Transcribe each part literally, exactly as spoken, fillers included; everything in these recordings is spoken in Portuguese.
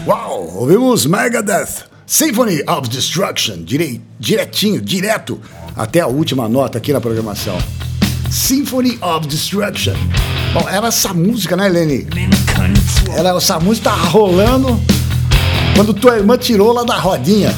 Uau, ouvimos Megadeth, Symphony of Destruction, direi, direitinho, direto, até a última nota aqui na programação. Symphony of Destruction. Bom, era essa música, né, Leni? Era essa música tava rolando quando tua irmã tirou lá da rodinha.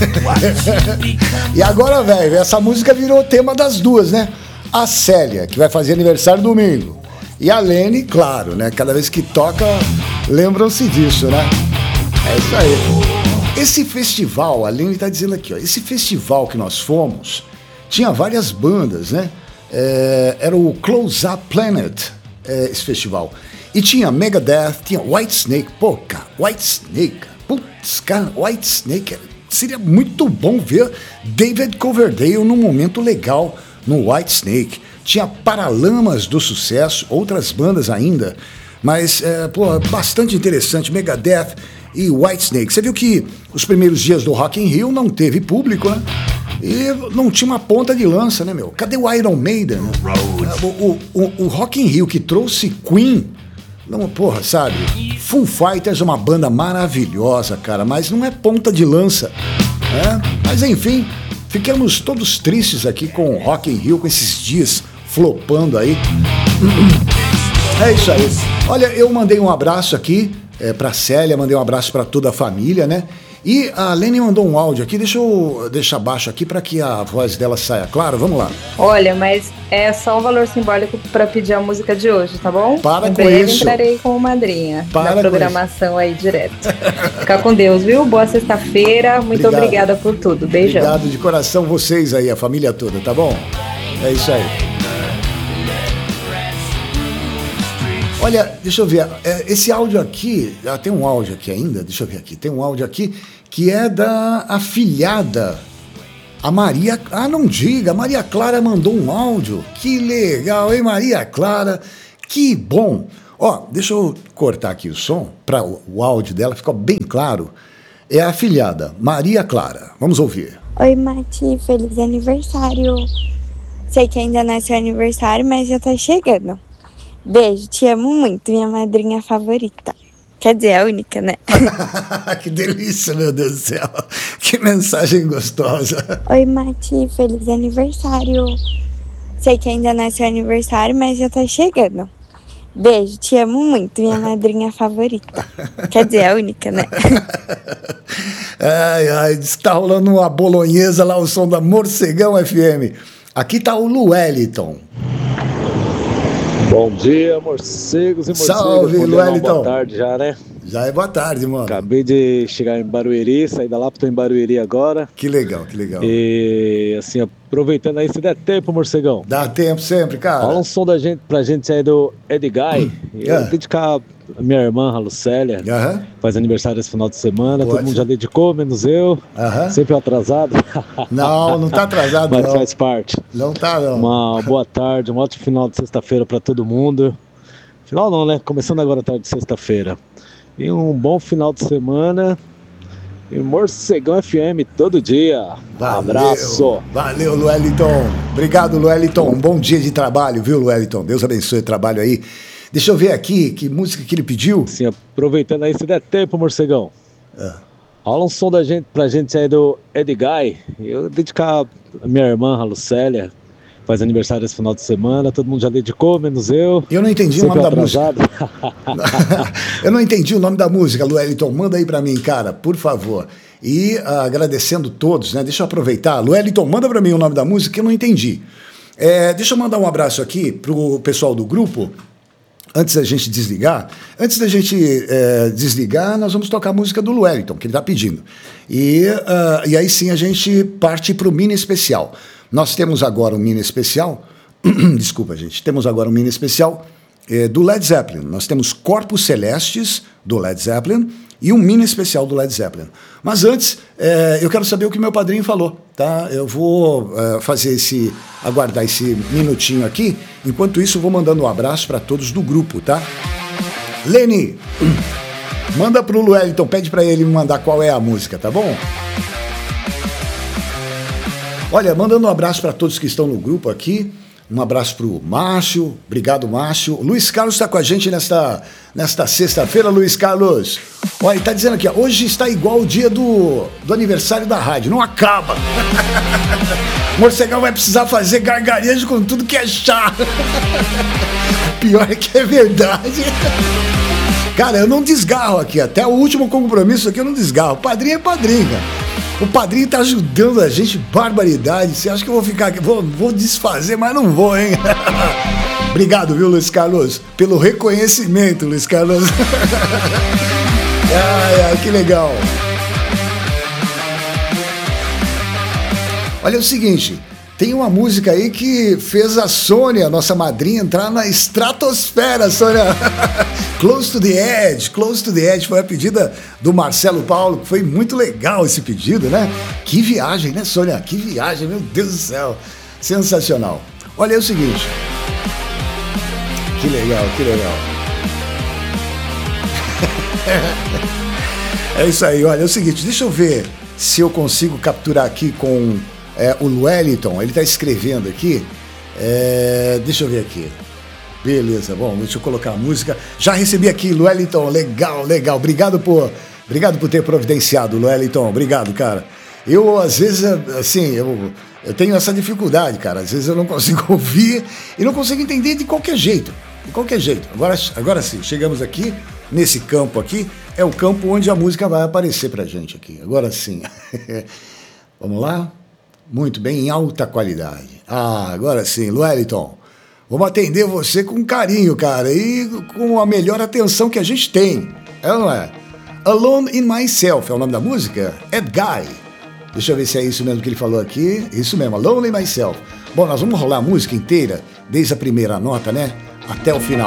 E agora, velho, essa música virou tema das duas, né? A Célia, que vai fazer aniversário domingo. E a Leni, claro, né? Cada vez que toca, lembram-se disso, né? É isso aí. Esse festival, a Leni tá dizendo aqui, ó, esse festival que nós fomos, tinha várias bandas, né? É, era o Close Up Planet, é, esse festival. E tinha Megadeth, tinha Whitesnake. Pô, cara, Whitesnake. Putz, cara, Whitesnake. Seria muito bom ver David Coverdale num momento legal no Whitesnake. Tinha Paralamas do Sucesso, outras bandas ainda. Mas, é, pô, bastante interessante. Megadeth e Whitesnake. Você viu que os primeiros dias do Rock in Rio não teve público, né? E não tinha uma ponta de lança, né, meu? Cadê o Iron Maiden? Né? O, o, o, o Rock in Rio que trouxe Queen, não, porra, sabe? Foo Fighters é uma banda maravilhosa, cara, mas não é ponta de lança, né? Mas enfim, ficamos todos tristes aqui com o Rock in Rio, com esses dias flopando aí. É isso aí. Olha, eu mandei um abraço aqui é, pra Célia, mandei um abraço pra toda a família, né? E a Leni mandou um áudio aqui, deixa eu deixar baixo aqui para que a voz dela saia claro, vamos lá. Olha, mas é só um valor simbólico para pedir a música de hoje, tá bom? Para em com breve isso. Entrarei como madrinha Para na programação aí direto. Fica com Deus, viu? Boa sexta-feira, muito Obrigado. Obrigada por tudo, beijão. Obrigado de coração vocês aí, a família toda, tá bom? É isso aí. Olha, deixa eu ver, esse áudio aqui, ah, tem um áudio aqui ainda, deixa eu ver aqui, tem um áudio aqui que é da afilhada, a Maria, ah, não diga, a Maria Clara mandou um áudio, que legal, hein, Maria Clara, que bom. Ó, deixa eu cortar aqui o som, para o, o áudio dela ficar bem claro, é a afilhada, Maria Clara, vamos ouvir. Oi, Mati, feliz aniversário, sei que ainda não é seu aniversário, mas já tá chegando. Beijo, te amo muito, minha madrinha favorita. Quer dizer, a única, né? Que delícia, meu Deus do céu. Que mensagem gostosa. Oi, Mati, feliz aniversário. Sei que ainda não é seu aniversário, mas já tá chegando. Beijo, te amo muito, minha madrinha favorita. Quer dizer, a única, né? Ai, ai, diz que tá rolando uma bolonhesa lá, o som da Morcegão F M. Aqui tá o Lueliton. Bom dia, morcegos e morcegos. Salve, Lueliton. Boa tarde já, né? Já é boa tarde, mano. Acabei de chegar em Barueri, saí da Lapa, tô em Barueri agora. Que legal, que legal. E assim, aproveitando aí, se der tempo, morcegão. Dá tempo sempre, cara. Fala um som da gente, pra gente aí do Edguy. Hum. Eu é. vou dedicar a minha irmã, a Lucélia. Uhum. Faz aniversário esse final de semana. Pode. Todo mundo já dedicou, menos eu. Uhum. Sempre atrasado. Não, não tá atrasado, Mas não. faz parte. Não tá, não. Uma boa tarde, um ótimo final de sexta-feira pra todo mundo. Final não, né? Começando agora a tarde de sexta-feira. E um bom final de semana. E Morcegão F M todo dia. Valeu, abraço. Valeu, Lueliton. Obrigado, Lueliton. Um bom dia de trabalho, viu, Lueliton? Deus abençoe o trabalho aí. Deixa eu ver aqui, que música que ele pediu. Sim, aproveitando aí, se der tempo, Morcegão. Ah. Fala um som da gente, pra gente aí do Edguy. Eu vou dedicar a minha irmã, a Lucélia. Faz aniversário esse final de semana, todo mundo já dedicou, menos eu. Eu não entendi Sempre o nome atrasado. da música. Eu não entendi o nome da música, Lueliton. Manda aí pra mim, cara, por favor. E uh, agradecendo todos, né? Deixa eu aproveitar. Lueliton, manda pra mim o nome da música que eu não entendi. É, deixa eu mandar um abraço aqui pro pessoal do grupo. Antes da gente desligar, antes da gente é, desligar, nós vamos tocar a música do Lueliton, que ele está pedindo. E, uh, e aí sim a gente parte para o mini especial. Nós temos agora um mini especial, desculpa gente, temos agora um mini especial é, do Led Zeppelin. Nós temos Corpos Celestes do Led Zeppelin e um mini especial do Led Zeppelin. Mas antes, é, eu quero saber o que meu padrinho falou, tá? Eu vou é, fazer esse, aguardar esse minutinho aqui. Enquanto isso, eu vou mandando um abraço para todos do grupo, tá? Leni, manda pro Lueliton, pede para ele me mandar qual é a música, tá bom? Olha, mandando um abraço para todos que estão no grupo aqui. Um abraço pro Márcio, obrigado, Márcio. Luiz Carlos está com a gente nesta, nesta sexta-feira, Luiz Carlos. Olha, ele tá dizendo aqui, ó, hoje está igual o dia do, do aniversário da rádio, não acaba. O Morcegão vai precisar fazer gargarejo com tudo que é chá. Pior é que é verdade. Cara, eu não desgarro aqui, até o último compromisso aqui eu não desgarro. O padrinho é padrinho, cara. O padrinho tá ajudando a gente, barbaridade. Você acha que eu vou ficar aqui? Vou, vou desfazer, mas não vou, hein? Obrigado, viu, Luiz Carlos? Pelo reconhecimento, Luiz Carlos. Ai, ai, que legal. Olha o seguinte, tem uma música aí que fez a Sônia, nossa madrinha, entrar na estratosfera, Sônia. Close to the Edge, Close to the Edge, foi a pedida do Marcelo Paulo, que foi muito legal esse pedido, né? Que viagem, né, Sônia? Que viagem, meu Deus do céu. Sensacional. Olha aí o seguinte. Que legal, que legal. É isso aí, olha, é o seguinte, deixa eu ver se eu consigo capturar aqui com é, o Wellington, ele está escrevendo aqui, é, deixa eu ver aqui, beleza, bom, deixa eu colocar a música, já recebi aqui, Wellington, legal, legal, obrigado por, obrigado por ter providenciado, Wellington, obrigado, cara, eu às vezes, assim, eu, eu tenho essa dificuldade, cara, às vezes eu não consigo ouvir e não consigo entender de qualquer jeito, de qualquer jeito, agora, agora sim, chegamos aqui, nesse campo aqui, é o campo onde a música vai aparecer pra gente aqui. Agora sim. Vamos lá? Muito bem, em alta qualidade. Ah, agora sim, Wellington. Vamos atender você com carinho, cara, e com a melhor atenção que a gente tem. É ou não é? Alone in Myself é o nome da música? Ed Guy. Deixa eu ver se é isso mesmo que ele falou aqui. Isso mesmo, Alone in Myself. Bom, nós vamos rolar a música inteira, desde a primeira nota, né? Até o final.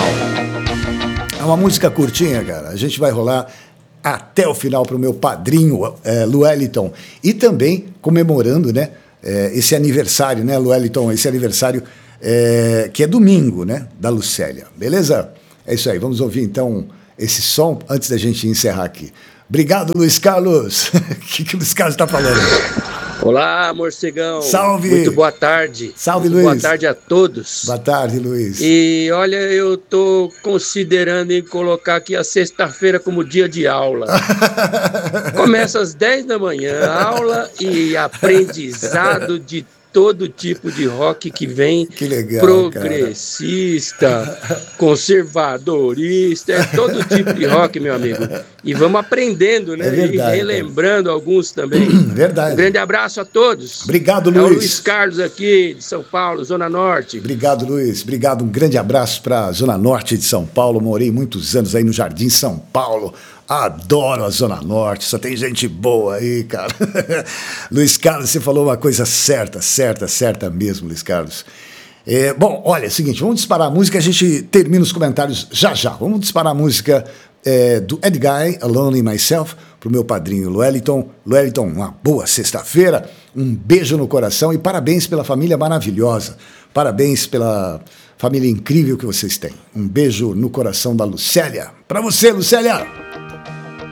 É uma música curtinha, cara. A gente vai rolar até o final para o meu padrinho, é, Wellington. E também comemorando, né, é, esse aniversário, né, Wellington? Esse aniversário é, que é domingo, né, da Lucélia. Beleza? É isso aí. Vamos ouvir, então, esse som antes da gente encerrar aqui. Obrigado, Luiz Carlos. O que, que o Luiz Carlos está falando? Olá, Morcegão. Salve. Muito boa tarde. Salve, Muito Luiz. Boa tarde a todos. Boa tarde, Luiz. E olha, eu tô considerando em colocar aqui a sexta-feira como dia de aula. Começa às dez da manhã, aula e aprendizado de todo tipo de rock que vem, que legal, progressista, cara. Conservadorista, é todo tipo de rock, meu amigo. E vamos aprendendo, né? É verdade, e relembrando cara. Alguns também. Verdade. Um grande abraço a todos. Obrigado, Luiz. É o Luiz Carlos aqui, de São Paulo, Zona Norte. Obrigado, Luiz. Obrigado. Um grande abraço para a Zona Norte de São Paulo. Morei muitos anos aí no Jardim São Paulo. Adoro a Zona Norte, só tem gente boa aí, cara. Luiz Carlos, você falou uma coisa certa, certa, certa mesmo, Luiz Carlos. É, bom, olha, é o seguinte, vamos disparar a música, a gente termina os comentários já já. Vamos disparar a música é, do Ed Guy, Alone in Myself, pro meu padrinho Wellington. Wellington, uma boa sexta-feira, um beijo no coração e parabéns pela família maravilhosa. Parabéns pela família incrível que vocês têm. Um beijo no coração da Lucélia. Pra você, Lucélia!